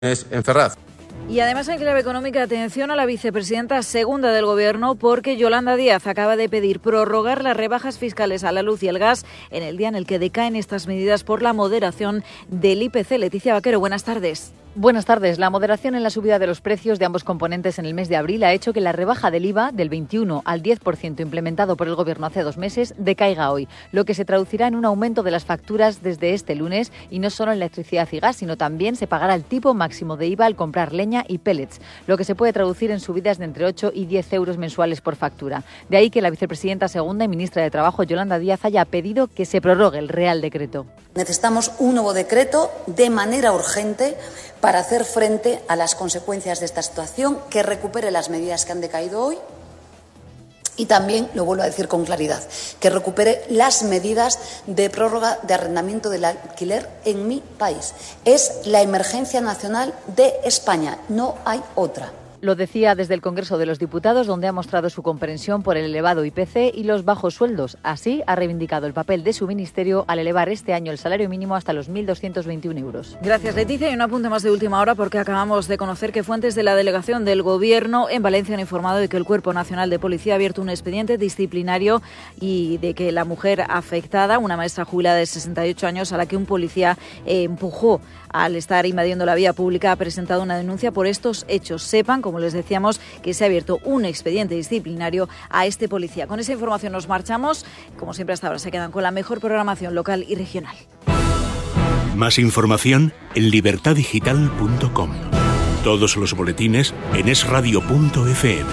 en Ferraz. Y además, en clave económica, atención a la vicepresidenta segunda del Gobierno, porque Yolanda Díaz acaba de pedir prorrogar las rebajas fiscales a la luz y el gas en el día en el que decaen estas medidas por la moderación del IPC. Leticia Vaquero, buenas tardes. Buenas tardes. La moderación en la subida de los precios de ambos componentes en el mes de abril ha hecho que la rebaja del IVA del 21 al 10% implementado por el Gobierno hace 2 meses decaiga hoy, lo que se traducirá en un aumento de las facturas desde este lunes, y no solo en electricidad y gas, sino también se pagará el tipo máximo de IVA al comprar leña y pellets, lo que se puede traducir en subidas de entre 8 y 10 euros mensuales por factura. De ahí que la vicepresidenta segunda y ministra de Trabajo, Yolanda Díaz, haya pedido que se prorrogue el Real Decreto. Necesitamos un nuevo decreto de manera urgente para hacer frente a las consecuencias de esta situación, que recupere las medidas que han decaído hoy y también, lo vuelvo a decir con claridad, que recupere las medidas de prórroga de arrendamiento del alquiler en mi país. Es la emergencia nacional de España, no hay otra. Lo decía desde el Congreso de los Diputados, donde ha mostrado su comprensión por el elevado IPC y los bajos sueldos. Así, ha reivindicado el papel de su ministerio al elevar este año el salario mínimo hasta los 1.221 euros. Gracias, Leticia. Y un apunte más de última hora, porque acabamos de conocer que fuentes de la delegación del Gobierno en Valencia han informado de que el Cuerpo Nacional de Policía ha abierto un expediente disciplinario y de que la mujer afectada, una maestra jubilada de 68 años a la que un policía empujó al estar invadiendo la vía pública, ha presentado una denuncia por estos hechos. Sepan, como les decíamos, que se ha abierto un expediente disciplinario a este policía. Con esa información nos marchamos. Como siempre, hasta ahora se quedan con la mejor programación local y regional. Más información en libertadigital.com. Todos los boletines en esradio.fm.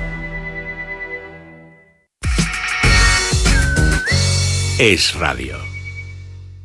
Es Radio.